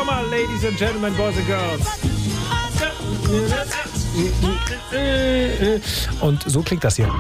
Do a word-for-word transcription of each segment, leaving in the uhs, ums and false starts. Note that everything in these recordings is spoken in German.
Sommer, Ladies and Gentlemen, Boys and Girls. Und so klingt das hier.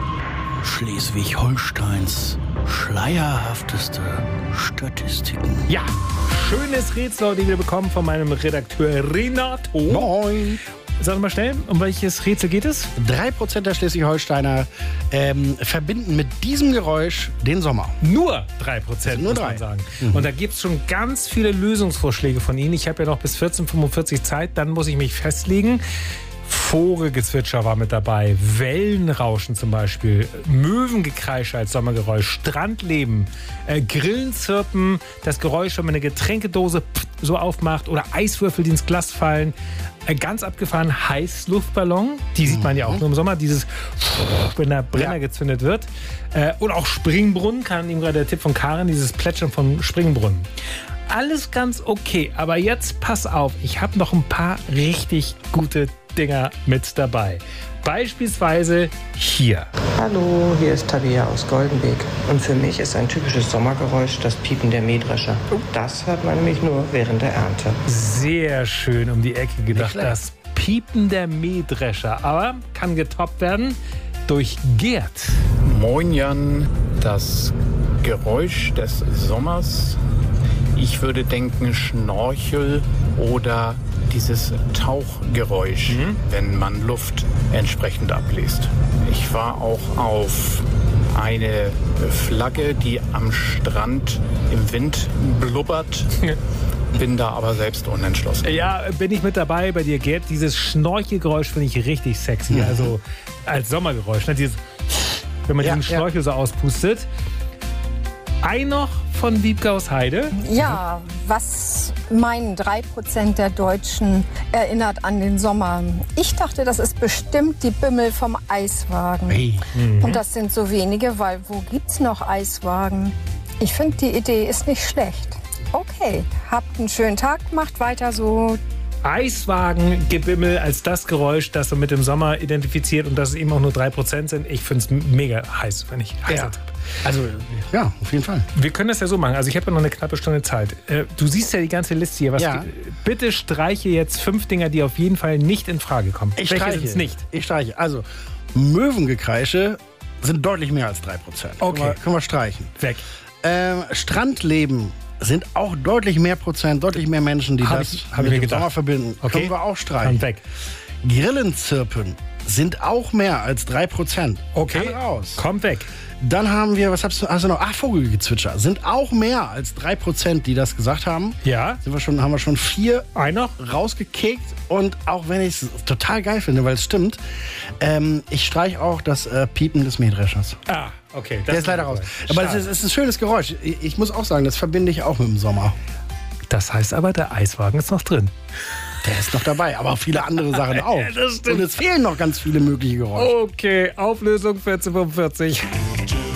Schleswig-Holsteins schleierhafteste Statistiken. Ja, schönes Rätsel, die wir bekommen von meinem Redakteur Renato. Moin. Sag mal schnell, um welches Rätsel geht es? Drei Prozent der Schleswig-Holsteiner ähm, verbinden mit diesem Geräusch den Sommer. Nur drei Prozent, nur muss drei. man sagen. Mhm. Und da gibt es schon ganz viele Lösungsvorschläge von Ihnen. Ich habe ja noch bis vierzehn Uhr fünfundvierzig Zeit, dann muss ich mich festlegen. Vogelgezwitscher war mit dabei, Wellenrauschen zum Beispiel, Möwengekreische als Sommergeräusch, Strandleben, äh, Grillenzirpen, das Geräusch, wenn man eine Getränkedose so aufmacht oder Eiswürfel, die ins Glas fallen. Äh, ganz abgefahren, Heißluftballon, die sieht man ja auch nur im Sommer, dieses, wenn der Brenner ja. gezündet wird. Äh, und auch Springbrunnen, kam eben gerade der Tipp von Karin, dieses Plätschern von Springbrunnen. Alles ganz okay, aber jetzt pass auf, ich habe noch ein paar richtig gute Dinger mit dabei. Beispielsweise hier. Hallo, hier ist Tabea aus Goldenbeek. Und für mich ist ein typisches Sommergeräusch das Piepen der Mähdrescher. Das hört man nämlich nur während der Ernte. Sehr schön um die Ecke gedacht, das Piepen der Mähdrescher. Aber kann getoppt werden durch Gerd. Moin Jan, das Geräusch des Sommers. Ich würde denken Schnorchel oder dieses Tauchgeräusch, mhm. wenn man Luft entsprechend abliest. Ich war auch auf eine Flagge, die am Strand im Wind blubbert. Bin da aber selbst unentschlossen. Ja, bin ich mit dabei bei dir, Gerd. Dieses Schnorchelgeräusch finde ich richtig sexy. Mhm. Also als Sommergeräusch. Ne? Dieses, wenn man ja, diesen Schnorchel ja. so auspustet. Ein noch von Wiebke aus Heide. Ja, was meinen drei Prozent der Deutschen erinnert an den Sommer? Ich dachte, das ist bestimmt die Bimmel vom Eiswagen. Hey. Mhm. Und das sind so wenige, weil wo gibt's noch Eiswagen? Ich finde, die Idee ist nicht schlecht. Okay, habt einen schönen Tag, macht weiter so. Eiswagengebimmel als das Geräusch, das so mit dem Sommer identifiziert und dass es eben auch nur drei Prozent sind. Ich finde es mega heiß, wenn ich heiß ja. Also, ja, auf jeden Fall. Wir können das ja so machen. Also, ich habe ja noch eine knappe Stunde Zeit. Du siehst ja die ganze Liste hier. Was ja. Bitte streiche jetzt fünf Dinger, die auf jeden Fall nicht in Frage kommen. Ich Welche streiche. sind's nicht? Ich streiche. Also, Möwengekreische sind deutlich mehr als drei Prozent. Okay. Können wir, können wir streichen. Weg. Ähm, Strandleben sind auch deutlich mehr Prozent, deutlich mehr Menschen, die hab das ich, hab mit ich dem Sommer verbinden. Okay. Können wir auch streichen. Weg. Grillenzirpen sind auch mehr als drei Prozent. Okay. Kann raus. Kommt weg. Dann haben wir, was hast du, hast du noch? Ach, Vogelgezwitscher. Sind auch mehr als drei Prozent, die das gesagt haben. Ja. Sind wir schon, haben wir schon vier Ein noch? rausgekickt. Und auch wenn ich es total geil finde, weil es stimmt, ähm, ich streiche auch das äh, Piepen des Mähdreschers. Ah, okay. Der ist leider raus. Aber es ist, es ist ein schönes Geräusch. Ich, ich muss auch sagen, das verbinde ich auch mit dem Sommer. Das heißt aber, der Eiswagen ist noch drin. Der ist noch dabei, aber viele andere Sachen auch. Ja, das stimmt. Und es fehlen noch ganz viele mögliche Geräusche. Okay, Auflösung vierzehn Uhr fünfundvierzig.